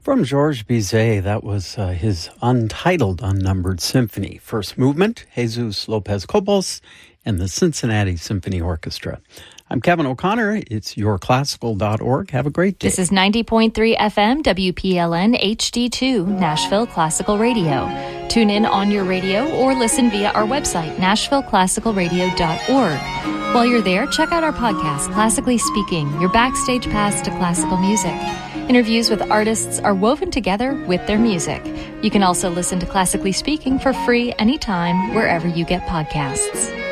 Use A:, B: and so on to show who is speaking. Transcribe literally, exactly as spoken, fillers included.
A: From Georges Bizet, that was uh, his untitled, unnumbered symphony. First movement, Jesus Lopez Cobos and the Cincinnati Symphony Orchestra. I'm Kevin O'Connor. It's your classical dot org. Have a great day.
B: This is ninety point three F M, W P L N H D two, Nashville Classical Radio. Tune in on your radio or listen via our website, nashville classical radio dot org. While you're there, check out our podcast, Classically Speaking, your backstage pass to classical music. Interviews with artists are woven together with their music. You can also listen to Classically Speaking for free anytime, wherever you get podcasts.